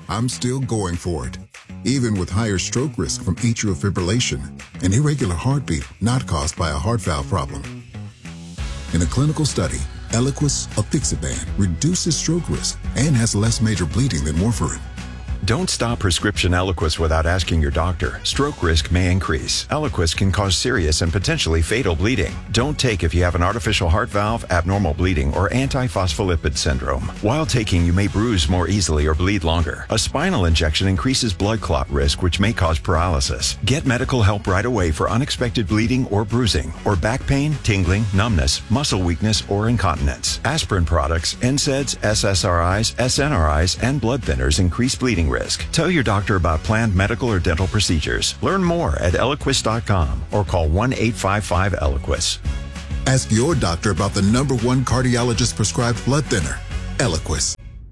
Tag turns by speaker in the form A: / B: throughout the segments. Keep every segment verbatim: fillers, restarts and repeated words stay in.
A: I'm still going for it, even with higher stroke risk from atrial fibrillation, an irregular heartbeat not caused by a heart valve problem. In a clinical study, Eliquis apixaban reduces stroke risk and has less major bleeding than warfarin.
B: Don't stop prescription Eliquis without asking your doctor. Stroke risk may increase. Eliquis can cause serious and potentially fatal bleeding. Don't take if you have an artificial heart valve, abnormal bleeding, or antiphospholipid syndrome. While taking, you may bruise more easily or bleed longer. A spinal injection increases blood clot risk, which may cause paralysis. Get medical help right away for unexpected bleeding or bruising, or back pain, tingling, numbness, muscle weakness, or incontinence. Aspirin products, N SAIDs, S S R Is, S N R Is, and blood thinners increase bleeding risk. Tell your doctor about planned medical or dental procedures. Learn more at Eliquis dot com or call one eight five five Eliquis.
A: Ask your doctor about the number one cardiologist prescribed blood thinner, Eliquis.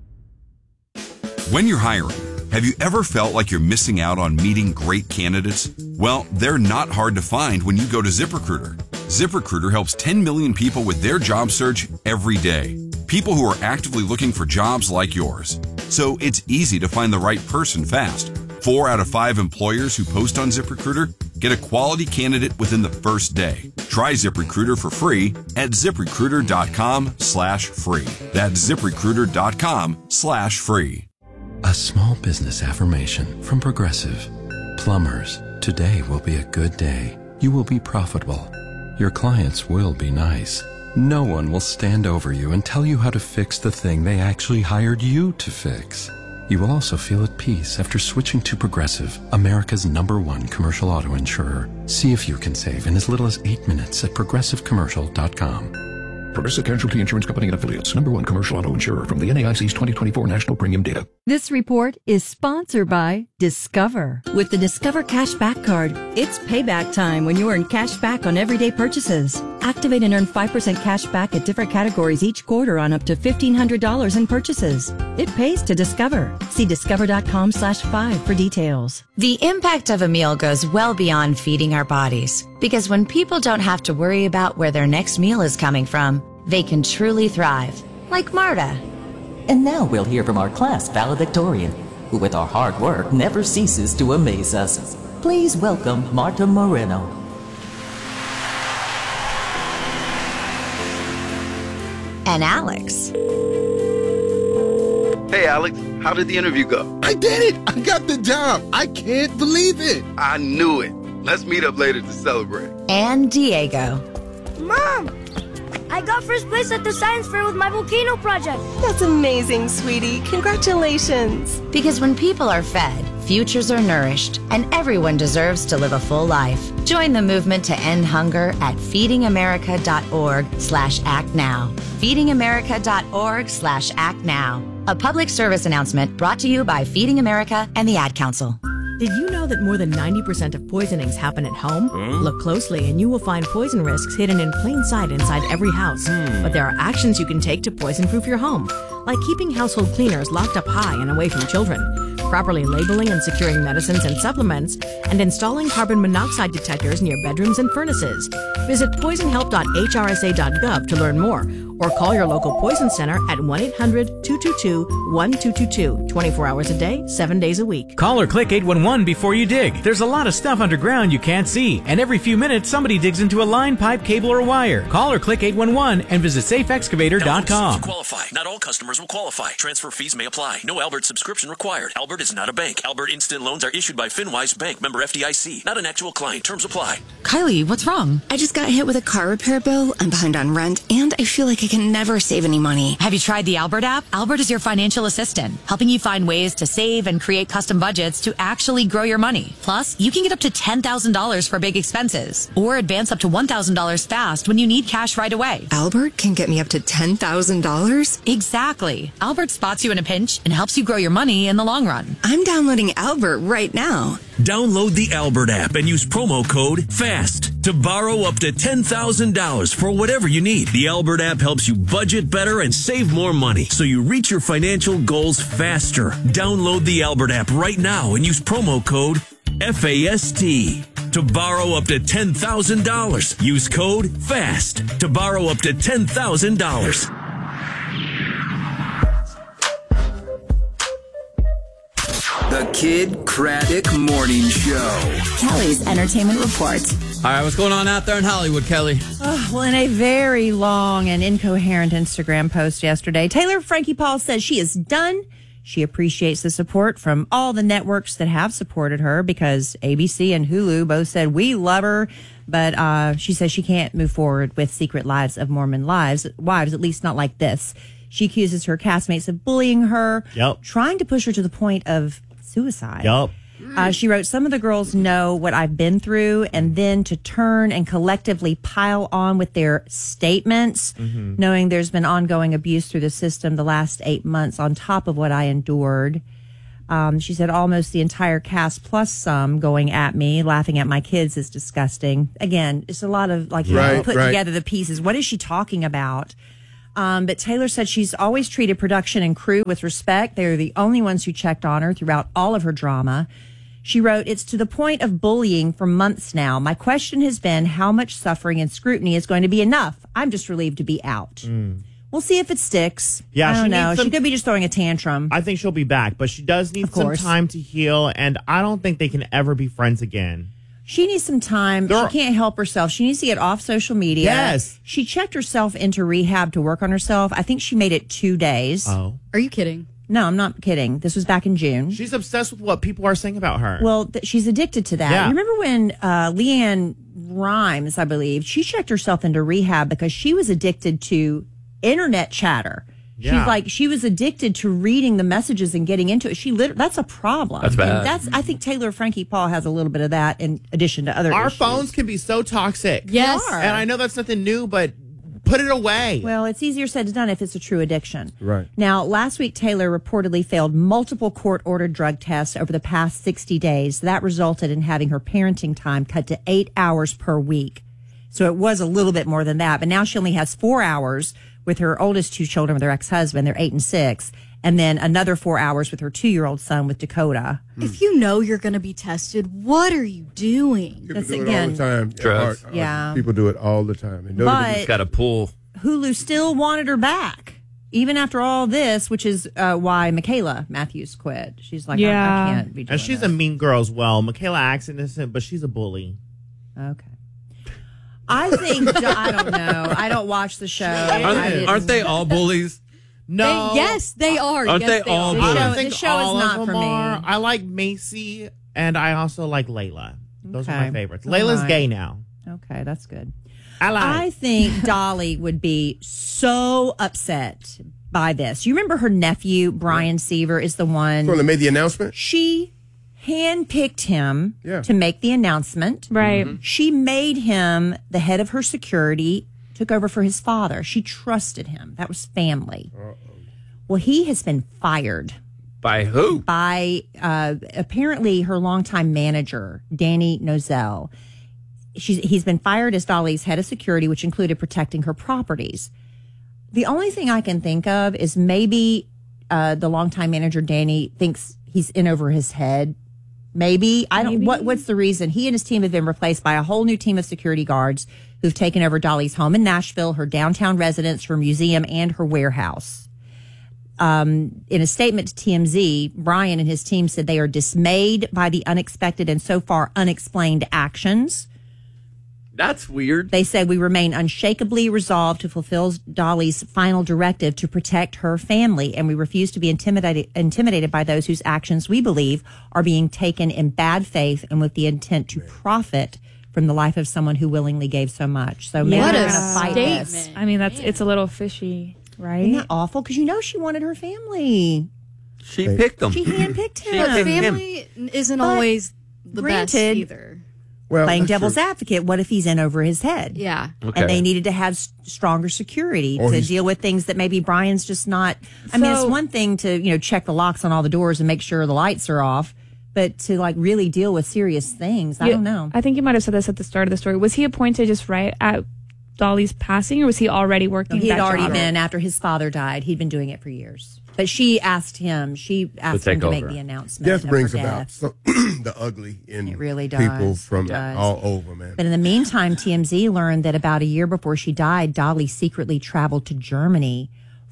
C: When you're hiring, have you ever felt like you're missing out on meeting great candidates? Well, they're not hard to find when you go to ZipRecruiter. ZipRecruiter helps ten million people with their job search every day. People who are actively looking for jobs like yours. So it's easy to find the right person fast. Four out of five employers who post on ZipRecruiter get a quality candidate within the first day. Try ZipRecruiter for free at ZipRecruiter.com slash free. That's ZipRecruiter.com slash free.
D: A small business affirmation from Progressive. Plumbers, today will be a good day. You will be profitable. Your clients will be nice. No one will stand over you and tell you how to fix the thing they actually hired you to fix. You will also feel at peace after switching to Progressive, America's number one commercial auto insurer. See if you can save in as little as eight minutes at progressive commercial dot com.
E: Progressive Casualty Insurance Company and Affiliates, number one commercial auto insurer from the N A I C's twenty twenty-four National Premium Data.
F: This report is sponsored by Discover. With the Discover Cashback Card, it's payback time when you earn cash back on everyday purchases. Activate and earn five percent cash back at different categories each quarter on up to fifteen hundred dollars in purchases. It pays to Discover. See discover.com slash five for details.
G: The impact of a meal goes well beyond feeding our bodies, because when people don't have to worry about where their next meal is coming from, they can truly thrive, like Marta.
H: And now we'll hear from our class valedictorian, who with our hard work never ceases to amaze us. Please welcome Marta Moreno.
G: And Alex.
I: Hey, Alex, how did the interview go?
J: I did it! I got the job! I can't believe it!
I: I knew it. Let's meet up later to celebrate.
G: And Diego.
K: Mom! I got first place at the science fair with my volcano project.
L: That's amazing, sweetie. Congratulations.
G: Because when people are fed, futures are nourished, and everyone deserves to live a full life. Join the movement to end hunger at feedingamerica.org slash act now. feedingamerica.org slash act now. A public service announcement brought to you by Feeding America and the Ad Council.
M: Did you know that more than ninety percent of poisonings happen at home?
N: Huh?
M: Look closely and you will find poison risks hidden in plain sight inside every house. Hmm. But there are actions you can take to poison-proof your home, like keeping household cleaners locked up high and away from children, properly labeling and securing medicines and supplements, and installing carbon monoxide detectors near bedrooms and furnaces. Visit poison help dot H R S A dot gov to learn more, or call your local poison center at one eight hundred two two two one two two two, twenty-four hours a day, seven days a week.
O: Call or click eight one one before you dig. There's a lot of stuff underground you can't see, and every few minutes somebody digs into a line, pipe, cable, or wire. Call or click eight one one and visit safe excavator dot com.
P: Qualify. Not all customers will qualify. Transfer fees may apply. No Albert subscription required. Albert is not a bank. Albert Instant Loans are issued by FinWise Bank, member F D I C. Not an actual client. Terms apply.
Q: Kylie, what's wrong? I just got hit with a car repair bill. I'm behind on rent, and I feel like I can never save any money.
R: Have you tried the Albert app? Albert is your financial assistant, helping you find ways to save and create custom budgets to actually grow your money. Plus, you can get up to ten thousand dollars for big expenses, or advance up to one thousand dollars fast when you need cash right away.
Q: Albert can get me up to ten thousand dollars?
R: Exactly. Albert spots you in a pinch and helps you grow your money in the long run.
Q: I'm downloading Albert right now.
S: Download the Albert app and use promo code FAST to borrow up to ten thousand dollars for whatever you need. The Albert app helps you budget better and save more money, so you reach your financial goals faster. Download the Albert app right now and use promo code FAST to borrow up to ten thousand dollars. Use code FAST to borrow up to ten thousand dollars.
N: The Kid Craddock Morning Show.
Q: Kelly's Entertainment Report.
T: All right, what's going on out there in Hollywood, Kelly?
U: Oh, well, in a very long and incoherent Instagram post yesterday, Taylor Frankie Paul says she is done. She appreciates the support from all the networks that have supported her because A B C and Hulu both said, we love her. But uh, she says she can't move forward with Secret Lives of Mormon Lives, Wives, at least not like this. She accuses her castmates of bullying her,
V: yep.
U: trying to push her to the point of suicide.
V: Yep.
U: Uh, she wrote, some of the girls know what I've been through, and then to turn and collectively pile on with their statements, mm-hmm. knowing there's been ongoing abuse through the system the last eight months on top of what I endured. Um, she said almost the entire cast plus some going at me, laughing at my kids is disgusting. Again, it's a lot of like, you
J: right,
U: know, put
J: right.
U: together the pieces. What is she talking about? Um, but Taylor said she's always treated production and crew with respect. They're the only ones who checked on her throughout all of her drama. She wrote, it's to the point of bullying for months now. My question has been how much suffering and scrutiny is going to be enough. I'm just relieved to be out. Mm. We'll see if it sticks.
V: Yeah,
U: I don't
V: she
U: know.
V: some,
U: she could be just throwing a tantrum.
V: I think she'll be back, but she does need some time to heal, and I don't think they can ever be friends again.
U: She needs some time. There she can't help herself. She needs to get off social media.
V: Yes.
U: She checked herself into rehab to work on herself. I think she made it two days.
V: Oh.
U: Are you kidding? No, I'm not kidding. This was back in June.
V: She's obsessed with what people are saying about her.
U: Well, th- she's addicted to that.
V: Yeah.
U: You remember when uh, Leanne Rimes, I believe, she checked herself into rehab because she was addicted to internet chatter.
V: Yeah.
U: She's like, she was addicted to reading the messages and getting into it. She lit- That's a problem.
V: That's bad.
U: And that's, I think Taylor Frankie Paul has a little bit of that in addition to other
V: Our
U: issues.
V: phones can be so toxic.
U: Yes. They are.
V: And I know that's nothing new, but put it away.
U: Well, it's easier said than done if it's a true addiction.
V: Right.
U: Now, last week, Taylor reportedly failed multiple court-ordered drug tests over the past sixty days. That resulted in having her parenting time cut to eight hours per week. So it was a little bit more than that. But now she only has four hours with her oldest two children with her ex-husband. They're eight and six. And then another four hours with her two-year-old son with Dakota.
W: If you know you're going to be tested, what are you doing?
J: People
U: That's
J: do
U: again,
J: it all the time.
T: Drugs.
J: Our- our
U: Yeah.
J: People do it all the time. They know
U: But-
J: they
T: It's got a pull.
U: Hulu still wanted her back, even after all this, which is uh, why Michaela Matthews quit. She's like, I, I can't be doing
V: And she's
U: this.
V: a mean girl as well. Michaela acts innocent, but she's a bully.
U: Okay. I think, I don't know. I don't watch the show. I
T: Aren't,
U: didn't-
T: aren't they all bullies?
V: No.
W: They- yes, they are.
T: Aren't
W: yes,
T: they
W: they
T: all
W: are.
T: bullies?
V: I don't
U: The
V: think
U: show is
V: all
U: not
V: of
U: for
V: them
U: me.
V: are. I like Macy, and I also like Layla. Those are
U: Okay.
V: my favorites.
U: All
V: Layla's
U: right.
V: gay now.
U: Okay, that's good.
V: I like.
U: I think Dolly would be so upset by this. You remember her nephew, Brian Seaver, is the one.
J: The one that made the announcement?
U: She handpicked him
J: Yeah.
U: to make the announcement.
X: Right.
V: Mm-hmm.
U: She made him the head of her security, took over for his father. She trusted him. That was family.
J: Uh-oh.
U: Well, he has been fired.
T: By who?
U: By uh, apparently her longtime manager, Danny Nozell. She's, he's been fired as Dolly's head of security, which included protecting her properties. The only thing I can think of is maybe uh, the longtime manager, Danny, thinks he's in over his head. Maybe. I don't.
X: Maybe.
U: What What's the reason? He and his team have been replaced by a whole new team of security guards who've taken over Dolly's home in Nashville, her downtown residence, her museum, and her warehouse. Um, in a statement to T M Z, Brian and his team said they are dismayed by the unexpected and so far unexplained actions.
T: That's weird.
U: They said we remain unshakably resolved to fulfill Dolly's final directive to protect her family, and we refuse to be intimidated intimidated by those whose actions we believe are being taken in bad faith and with the intent to profit from the life of someone who willingly gave so much. So maybe
X: What
U: we're
X: a
U: going to fight this.
X: statement. I mean, that's it's a little fishy, right?
U: Isn't that awful? Because you know she wanted her family.
T: She picked them.
U: She handpicked him.
W: But family isn't
U: But
W: always the best
U: granted,
W: either.
J: Well,
U: playing
J: that's
U: devil's
J: true.
U: advocate, what if he's in over his head?
W: Yeah.
T: Okay.
U: And they needed to have s- stronger security
J: Or
U: to
J: he's-
U: deal with things that maybe Brian's just not. I mean, it's
X: So-
U: one thing to, you know, check the locks on all the doors and make sure the lights are off, but to like really deal with serious things, I
X: Yeah,
U: don't know.
X: I think you might have said this at the start of the story. Was he appointed just right at Dolly's passing, or was he already working?
U: He had
X: that
U: already
X: job?
U: been, after his father died, he'd been doing it for years. But she asked him, she asked him
T: take
U: to make
T: over.
U: the announcement.
J: Death
U: of
J: brings
U: her
J: about
U: death.
J: some, the ugly in
U: It really does.
J: people from
U: It does.
J: all over, man.
U: But in the meantime, T M Z learned that about a year before she died, Dolly secretly traveled to Germany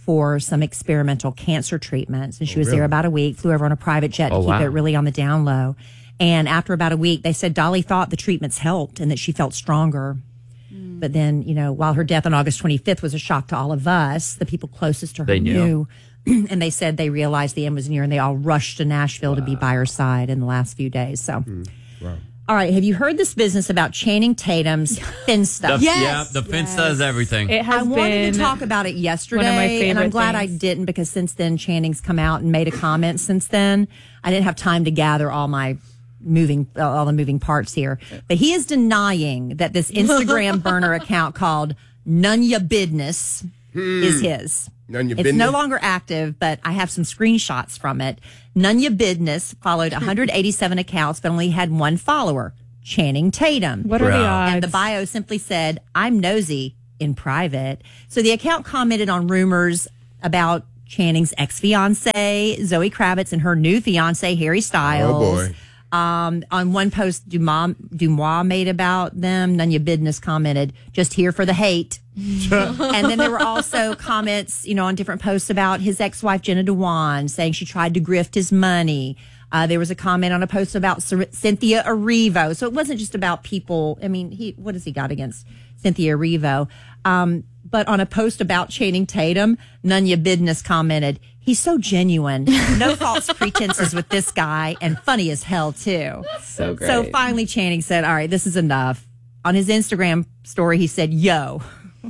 U: for some experimental cancer treatments. And she
A: Oh,
U: was
A: really?
U: there about a week, flew over on a private jet to
A: Oh,
U: keep
A: wow.
U: it really on the down low. And after about a week, they said Dolly thought the treatments helped and that she felt stronger. But then, you know, while her death on August twenty-fifth was a shock to all of us, the people closest to her
A: They knew.
U: knew. And they said they realized the end was near and they all rushed to Nashville to be by her side in the last few days. So,
A: Wow.
U: all right. Have you heard this business about Channing Tatum's Finsta?
B: The, Yeah, the Finsta is everything.
X: It has
U: I wanted
X: been
U: to talk about it yesterday,
X: one of my
U: and I'm
X: favorite
U: glad
X: things.
U: I didn't because since then Channing's come out and made a comment. Since then, I didn't have time to gather all my moving uh, all the moving parts here. But he is denying that this Instagram burner account called None Ya Business
J: Hmm.
U: is his.
J: None Ya
U: It's
J: Business?
U: no longer active, but I have some screenshots from it. None Ya Business followed one hundred eighty-seven accounts, but only had one follower, Channing Tatum.
X: What are the
U: And
X: odds?
U: the bio simply said, "I'm nosy" in private. So the account commented on rumors about Channing's ex-fiance, Zoe Kravitz, and her new fiance, Harry Styles.
J: Oh, boy.
U: Um, on one post Dumas, Dumas made about them, None Ya Business commented, "Just here for the hate." And then there were also comments, you know, on different posts about his ex-wife, Jenna Dewan, saying she tried to grift his money. Uh, there was a comment on a post about Cy- Cynthia Erivo. So it wasn't just about people. I mean, he, what has he got against Cynthia Erivo? Um, but on a post about Channing Tatum, None Ya Business commented, "He's so genuine. No false pretenses with this guy and funny as hell, too."
X: So great.
U: So finally, Channing said, "All right, this is enough." On his Instagram story, he said, "Yo,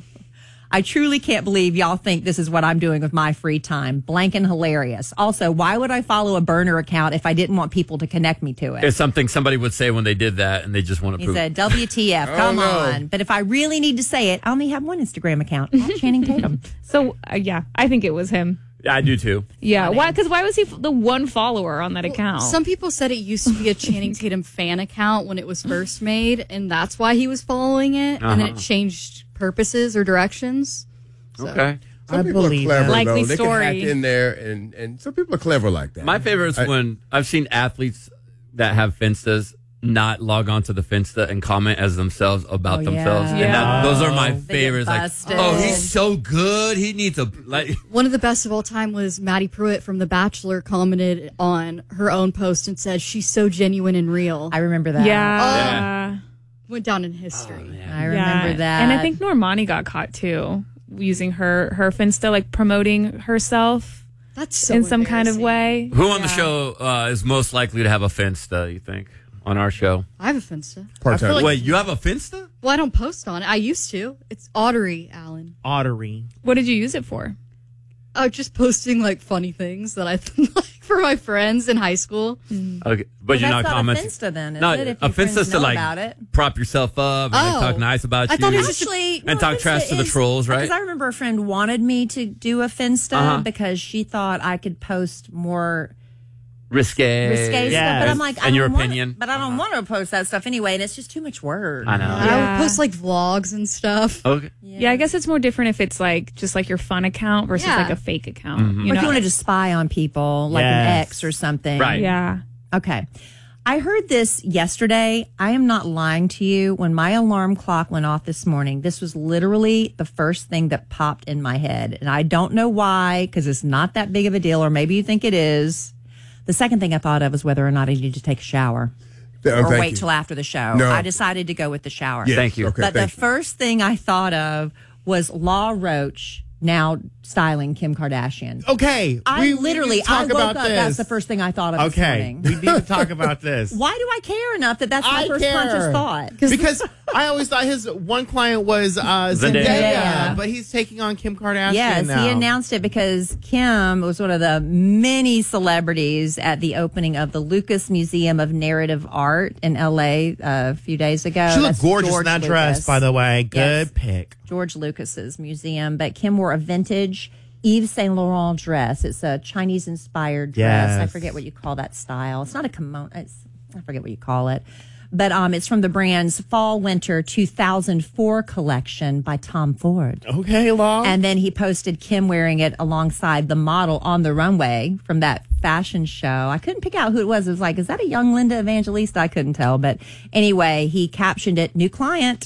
U: I truly can't believe y'all think this is what I'm doing with my free time. Blank and hilarious. Also, why would I follow a burner account if I didn't want people to connect me to it?"
B: It's something somebody would say when they did that, and they just want to
U: He
B: prove.
U: said, W T F,
B: Oh,
U: come
B: no.
U: on. But if I really need to say it, I only have one Instagram account, at Channing Tatum.
X: So, uh, yeah, I think it was him.
B: I do too.
X: Yeah, why? Because why was he f- the one follower on that account?
A: Some people said it used to be a Channing Tatum fan account when it was first made, and that's why he was following it, and then it
B: Uh-huh.
A: changed purposes or directions. So.
B: Okay.
J: Some
V: I
J: people
V: believe
J: are clever,
V: it.
J: though.
X: Likely
J: They
X: story.
J: can hack in there, and, and some people are clever like that.
B: My favorite is
J: I-
B: when I've seen athletes that have Finstas not log on to the Finsta and comment as themselves about
U: Oh,
B: themselves.
U: yeah.
B: And that, those are my
U: They get
B: favorites. Like,
U: busted.
B: oh, he's so good. He needs a like.
A: One of the best of all time was Maddie Pruitt from The Bachelor commented on her own post and said, "She's so genuine and real."
U: I remember that.
X: yeah.
A: Went down in history.
U: I remember
X: Yeah.
U: that.
X: And I think Normani got caught too, using her her Finsta, like promoting herself
A: That's so
X: in some kind of way.
B: Who on the show uh, is most likely to have a Finsta, you think, on our show?
A: I have a Finsta.
J: Part-time.
V: like-
B: Wait, you have a Finsta?
A: Well, I don't post on it. I used to. It's Ottery, Alan.
V: Ottery.
X: What did you use it for?
A: Oh, just posting like funny things that I like for my friends in high school.
B: Okay, but you're
U: that's
B: not
U: not a
B: commenting.
U: Finsta then, is
B: no,
U: it, if
B: a
U: your friends
B: Finsta's to
U: know
B: like
U: about it?
B: prop yourself up and like,
A: Oh.
B: talk nice about
A: I
B: you.
A: thought it was just-
U: Actually,
B: and
U: no,
B: talk
U: Finsta
B: trash to the
U: is-
B: trolls, right?
U: Because I remember a friend wanted me to do a Finsta
B: Uh-huh.
U: because she thought I could post more
B: risque,
U: risque stuff. But I'm like, I
B: and
U: don't
B: your
U: want-
B: opinion.
U: But I don't want to post that stuff anyway, and it's just too much work.
B: I know.
A: I would post like vlogs and stuff.
B: Okay.
X: Yeah. I guess it's more different if it's like just like your fun account versus
A: Yeah.
X: like a fake account.
B: Mhm.
U: Or
X: You
U: if
X: know?
U: you want to just spy on people, like an
V: Yes.
U: ex or something.
B: Right.
X: Yeah.
U: Okay. I heard this yesterday. I am not lying to you. When my alarm clock went off this morning, this was literally the first thing that popped in my head. And I don't know why, because it's not that big of a deal, or maybe you think it is. The second thing I thought of was whether or not I needed to take a shower.
J: Yeah,
U: or
J: thank
U: wait
J: you.
U: till after the show.
J: No.
U: I decided to go with the shower.
J: Yes.
B: Thank you.
J: Okay,
U: But the
J: thank you.
U: first thing I thought of was Law Roach now styling Kim Kardashian.
V: Okay.
U: I
V: we- we need
U: literally,
V: to talk
U: I woke
V: about
U: up,
V: this.
U: that's the first thing I thought of this
V: Okay.
U: morning.
V: We need to talk about this.
U: Why do I care enough that that's my
V: I
U: first
V: care.
U: conscious thought?
V: Because I always thought his one client was uh, Zendaya,
U: Zendaya.
V: but he's taking on Kim Kardashian
U: Yes,
V: now.
U: he announced it because Kim was one of the many celebrities at the opening of the Lucas Museum of Narrative Art in L A a few days ago.
V: She looked
U: That's
V: gorgeous in
U: George
V: that
U: Lucas.
V: dress, by the way. Good
U: Yes.
V: pick.
U: George Lucas's museum, but Kim wore a vintage Yves Saint Laurent dress. It's a Chinese inspired dress. I
V: Yes.
U: forget what you call that style. It's not a kimono. It's, I forget what you call it. But um, it's from the brand's Fall Winter two thousand four collection by Tom Ford.
V: Okay, Law.
U: And then he posted Kim wearing it alongside the model on the runway from that fashion show. I couldn't pick out who it was. It was like, is that a young Linda Evangelista? I couldn't tell. But anyway, he captioned it, new client.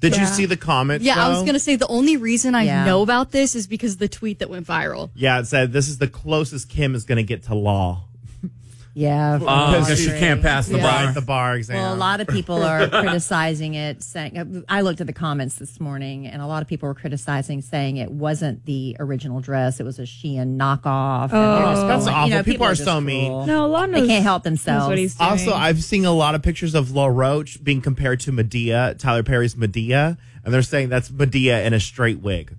V: Did
A: Yeah.
V: you see the comments?
A: Yeah, I was
V: though?
A: going to say the only reason I
V: Yeah.
A: know about this is because of the tweet that went viral.
V: Yeah, it said this is the closest Kim is going to get to law.
U: Yeah.
B: Oh, because she can't pass the
V: Right,
B: bar.
V: the bar exam.
U: Well, a lot of people are criticizing it, saying, I looked at the comments this morning, and a lot of people were criticizing, saying it wasn't the original dress. It was a Shein knockoff.
V: Oh.
U: and they're just
V: That's
U: going-
V: awful.
U: You know,
V: People are
U: just
V: so mean.
U: cruel.
X: No, a lot
U: They
X: knows-
U: can't help
X: knows
U: themselves.
X: what he's doing.
V: Also, I've seen a lot of pictures of La Roche being compared to Medea, Tyler Perry's Medea, and they're saying that's Medea in a straight wig.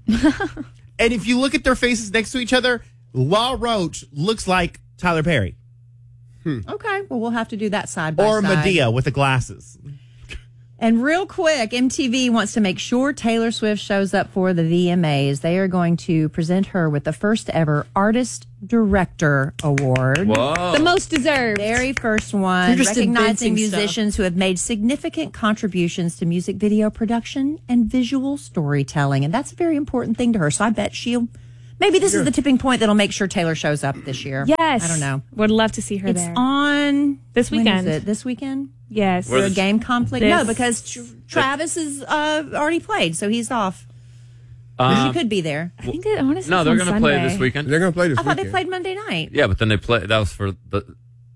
V: And if you look at their faces next to each other, La Roche looks like Tyler Perry.
U: Okay, well, we'll have to do that side by
V: Or
U: side.
V: Medea with the glasses.
U: And real quick, M T V wants to make sure Taylor Swift shows up for the V M As. They are going to present her with the first ever Artist Director Award.
B: Whoa.
X: The most deserved.
U: Very first one,
A: You're just
U: recognizing
A: inventing stuff.
U: musicians who have made significant contributions to music video production and visual storytelling. And that's a very important thing to her. So I bet she'll, maybe this is the tipping point that'll make sure Taylor shows up this year.
X: Yes.
U: I don't know.
X: Would love to see her
U: It's
X: there.
U: on
X: This
U: when is
X: weekend.
U: it? This weekend?
X: Yes.
U: Is there a game conflict?
X: This-
U: No, because Tr- Travis is uh, already played, so he's off.
B: Um,
U: she could be there.
X: I think it, I want to say
B: No,
X: it's
B: they're
X: on
B: going to play
X: Sunday.
B: this weekend.
J: They're going to play this
U: I thought
J: weekend.
U: they played Monday night.
B: Yeah, but then they play. That was for the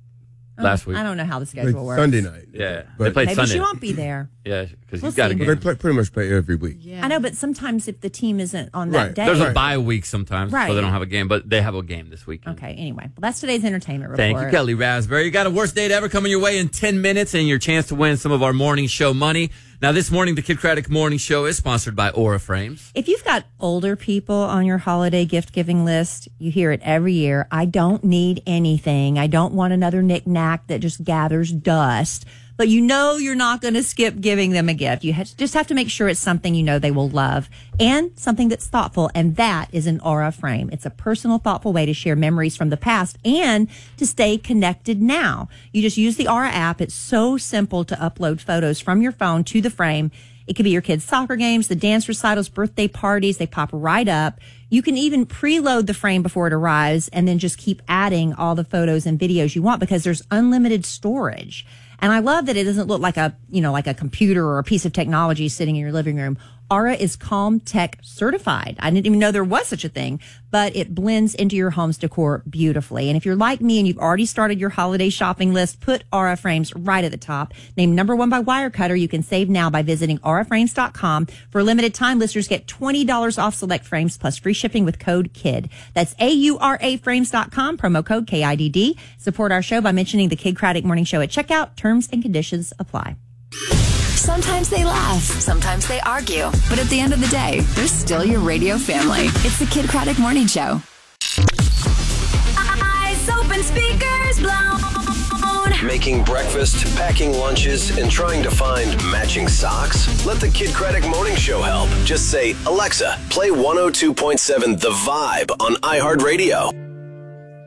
B: last week.
U: I don't know how the
J: They-
U: schedule works.
J: Sunday night.
B: Yeah,
J: But-
B: they played
U: Maybe
B: Sunday.
U: she won't be there.
B: Yeah, because
U: We'll
B: you've got a
U: see.
B: game.
J: They play, pretty much play every week.
U: I know, but sometimes if the team isn't on that
J: Right.
U: day.
B: There's a bye week sometimes,
U: Right.
B: so they don't have a game, but they have a game this weekend.
U: Okay, anyway. Well, that's today's entertainment report.
B: Thank you, Kelly Raspberry. You got a worst date ever coming your way in ten minutes and your chance to win some of our morning show money. Now, this morning, the Kid Craddock Morning Show is sponsored by Aura Frames.
U: If you've got older people on your holiday gift giving list, you hear it every year. I don't need anything. I don't want another knick-knack that just gathers dust. But you know you're not going to skip giving them a gift. You ha- just have to make sure it's something you know they will love and something that's thoughtful. And that is an Aura frame. It's a personal, thoughtful way to share memories from the past and to stay connected now. You just use the Aura app. It's so simple to upload photos from your phone to the frame. It could be your kids' soccer games, the dance recitals, birthday parties. They pop right up. You can even preload the frame before it arrives and then just keep adding all the photos and videos you want because there's unlimited storage. And I love that it doesn't look like a, you know, like a computer or a piece of technology sitting in your living room. Aura is Calm Tech certified. I didn't even know there was such a thing, but it blends into your home's decor beautifully. And if you're like me and you've already started your holiday shopping list, put Aura Frames right at the top. Named number one by Wirecutter, you can save now by visiting aura frames dot com. For a limited time, listeners get twenty dollars off select frames plus free shipping with code KID. That's A U R A frames dot com, promo code K I D D. Support our show by mentioning the Kid Craddock Morning Show at checkout. Terms and conditions apply.
Q: Sometimes they laugh, sometimes they argue, but at the end of the day, they're still your radio family. It's the Kid Craddock Morning Show.
K: Eyes open, speakers blown.
C: Making breakfast, packing lunches, and trying to find matching socks? Let the Kid Craddock Morning Show help. Just say, Alexa, play one oh two point seven The Vibe on iHeartRadio.